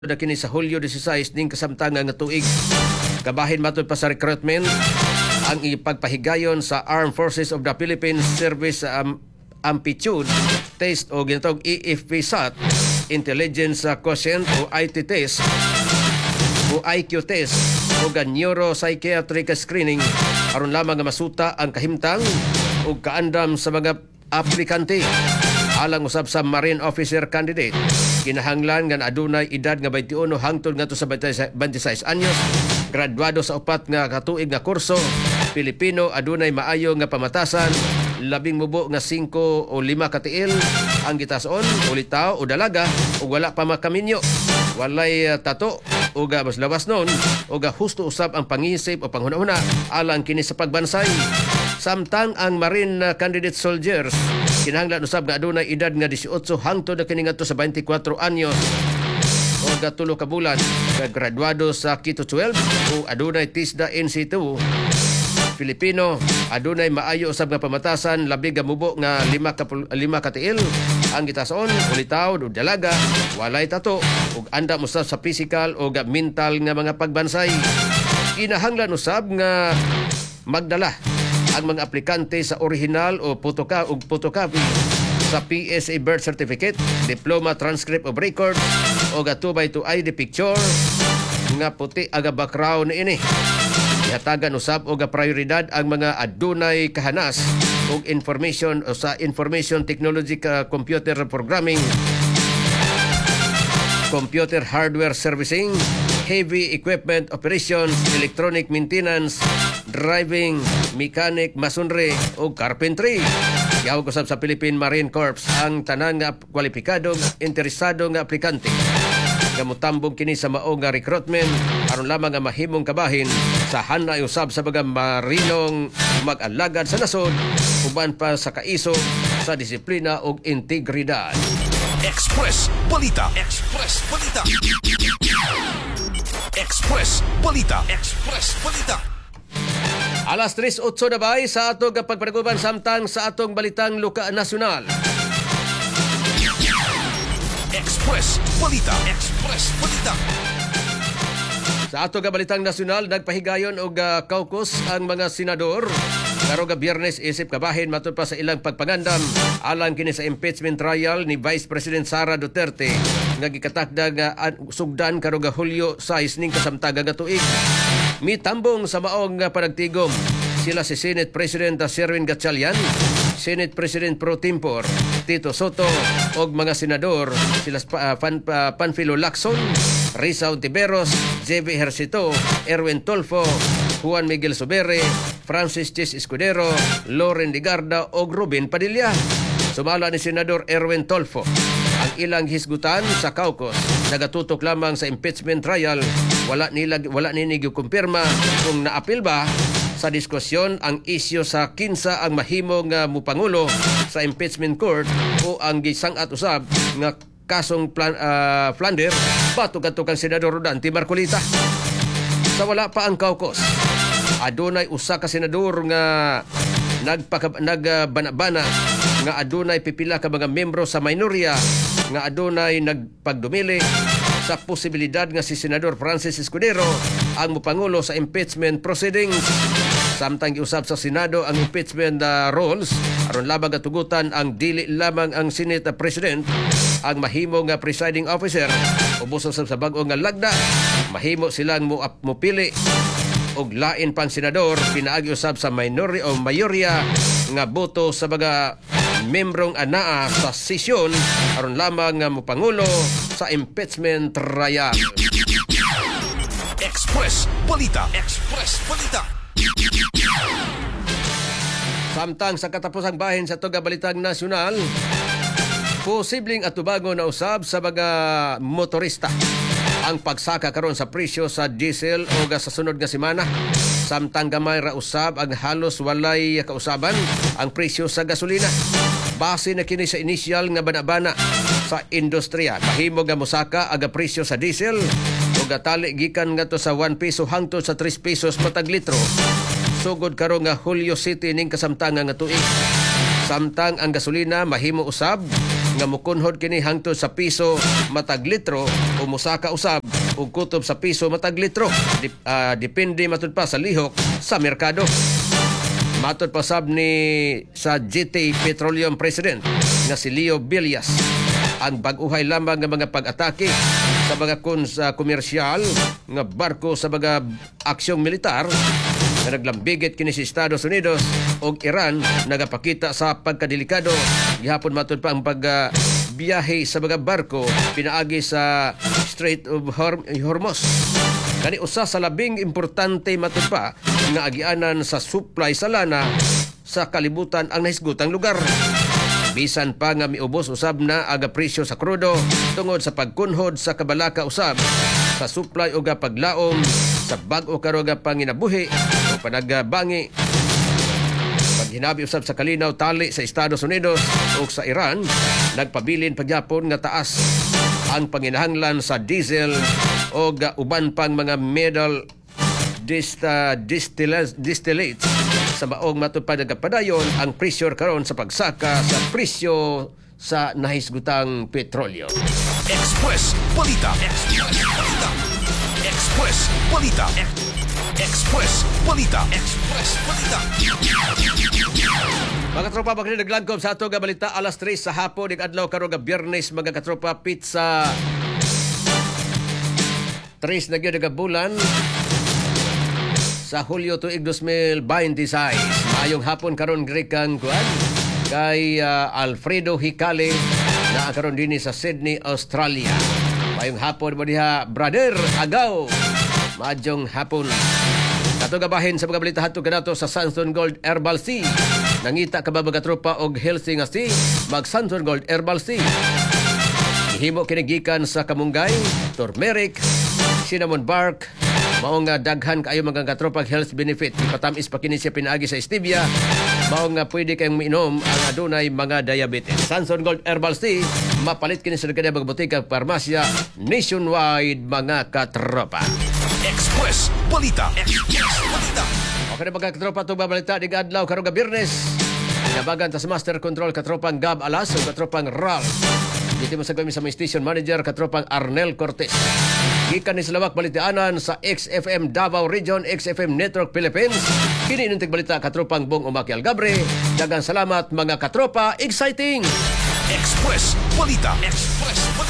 na kini sa Hulyo 16 ning kasamtangan nga tuig. Kabahin matud pa sa recruitment ang ipagpahigayon sa Armed Forces of the Philippines Service Aptitude Test o ginatawag EFP-SAT, Intelligence Quotient o IT Test o IQ Test o Neuropsychiatric Screening aron lamang nga masuta ang kahimtang o kaandam sa mga aplikante. Alang usab sa Marine Officer Candidate, kinahanglan nga adunay edad nga 21 hangtod ngadto sa 26 anyos, graduado sa upat nga katuig nga kurso, Pilipino, adunay maayo nga pamatasan, labing mubo nga 5 o 5 ka tiil ang gitason, ulitaw o dalaga o wala pa makaminyo, walay tato o mas lawas nun o husto usab ang pangisip o panghuna-huna alang kini sa pagbansay. Samtang ang Marine Candidate Soldiers kinahanglan usab nga adunay edad nga 18 hangtod na kini ngadto sa 24 anyos o gatulo ka bulan, graduado sa Kito 12 o adunay TISDA NC2, Filipino, adunay maayo usab nga pamatasan, labing nga mubo nga 5 ka tiil ang gitason, ulitaw o dalaga, walay tato ug andam usab sa physical o mental nga mga pagbansay. Kinahanglan usab nga magdala ang mga aplikante sa original o photocopy sa PSA birth certificate, diploma, transcript of record o gatubay to ID picture nga puti aga background ini. Ihatagan usab og prioridad ang mga adunay kahanas og information o sa information technology computer programming, computer hardware servicing, heavy equipment operations, electronic maintenance, driving, mechanic, masonry o carpentry. Gihawag usab sa Philippine Marine Corps ang tanan nga kwalipikadong interesado nga aplikante nga motambong kini sa mao nga recruitment aron lamang nga mahimong kabahin sa hanay usab sa mga marinong mag-alagad sa nasod uban pa sa kaiso sa disiplina ug integridad. Express Balita. Express Balita. Express Balita. Express Balita. Alas 3:08 na bay sa atong pagpanaguban samtang sa atong balitang luka nasyonal. Express Balita. Express Balita. Sa atong balitang nasyonal, nagpahigayon og caucus ang mga senador karong Biyernes isip kabahin matud pa sa ilang pagpangandam alang kini sa impeachment trial ni Vice President Sara Duterte nga gikatakda nga sugdan karong Hulyo 6 ning kasamtangan nga tuig. Mitambong sa maong panagtigom sila si Senate President Sherwin Gatchalian, Senate President Pro Tempore Tito Soto og mga senador sila Panfilo Lacson, Risa Ontiveros, JV Ejercito, Erwin Tolfo, Juan Miguel Sobere, Francis Chis Escudero, Loren Ligarda o Ruben Padilla. Sumala ni Senador Erwin Tolfo ang ilang hisgutan sa caucus nagatutok lamang sa impeachment trial, wala ni kumpirma kung naapil ba sa diskusyon ang isyu sa kinsa ang mahimong mupangulo sa impeachment court o ang gisang-at usab nga kasong Flander batok kang Senador Rodante Marcolita. Sa wala pa ang caucus, adunay usa ka senador nga nagbanabana nga adunay pipila ka mga membro sa minorya nga adunay nagpagdumili sa posibilidad nga si Senador Francis Escudero ang mupangulo sa impeachment proceedings. Samtang giusab sa Senado ang impeachment rules aron labang gatugutan ang dili lamang ang Senate President ang mahimo nga presiding officer ubos sa bag-o nga lagda, mahimo silang mupili og lain pang senador pinaagi usab sa minority o mayorya nga boto sa mga membrong anaa sa sesyon aron lamang nga mopangulo sa impeachment trial. Express Balita. Express Balita. Samtang sa katapusang bahin sa tuga balitang nasyonal, posibleng atubago na usab sa mga motorista ang pagsaka karon sa presyo sa diesel o sa sunod nga semana. Samtang gamay ra usab ang halos walay kausaban ang presyo sa gasolina. Base na kini sa initial nga banabana sa industriya, mahimo nga mosaka aga presyo sa diesel o gatali gikan ngadto sa 1 peso hangtod sa 3 pesos matag litro sugod karon nga Hulyo City ning kasamtangan nga tuig. Samtang ang gasolina mahimo usab nga mukunhod kini hangtod sa piso matag litro o musaka usab og kutob sa piso matag litro. Depende matud pa sa lihok sa merkado. Matod pa sab ni sa GT Petroleum President nga si Leo Villas, ang bag-uhay lamang nga mga pag-atake sa mga komersyal nga barko sa mga aksyong militar na naglambigit kini si Estados Unidos o Iran nagapakita sa pagkadelikado. Gihapon matod pa ang pagbiyahe sa mga barko pinaagi sa Strait of Hormuz. Kani usa sa labing importante matod pa nga agianan sa supply sa lana sa kalibutan ang nahisgutang lugar. Bisan pa nga miubos usab na aga presyo sa krudo tungod sa pagkunhod sa kabalaka usab sa supply o paglaom sa bag-o karon nga panginabuhi o panagbangi. Paghinabi usab sa kalinaw tali sa Estados Unidos o sa Iran, nagpabilin pagyapon nga taas ang panginahanglan sa diesel o uban pang mga middle distillates sa maong matupad padayon ang presyo karon sa pagsaka sa presyo sa nahisgutang petrolyo. Express Balita. Express Balita. Express Balita. Express Balita. Mga katropa, bakit naglangkob sa ato nga balita alas 3 sa hapon, adlaw karon nga Biyernes, mga katropa, pizza 3 na gyud nga bulan sa Hulyo tuig 2026. Maayong hapon karon grikang kuan kay Alfredo Hicale na karon dinhi sa Sydney, Australia. Maayong hapon mo diha, brother Agaw. Maayong hapon. Katugabahin sa mga balita hatod kanato sa Sunstone Gold Herbal Tea. Nangita ka ba mga tropa og healthy nga tea? Mag Sunstone Gold Herbal Tea. Ihimo kinigikan sa kamunggay, turmeric, cinnamon bark, mao nga daghan kaayo mga katropang health benefit. Ipatamis pa kini siya pinaagi sa stevia. Mao nga pwede kayong miinom ang adunay mga diabetes. Sunstone Gold Herbal Tea, mapalit kini sa mga botika parmasya nationwide mga katropa. Express Balita. Express Balita. Okay na mga katropa, itong babalita di adlaw karong nga Biyernes. Inabagan ta sa Master Control katropang Gab Alas o katropang Ral. Dito mo sa kami sa may station manager katropang Arnel Cortez. Gikan ni Salawak Balitianan sa XFM Davao Region, XFM Network Philippines. Kini inunting balita katropang Bong Umaki Algabre. Dagang salamat mga katropa, exciting! Express Balita. Express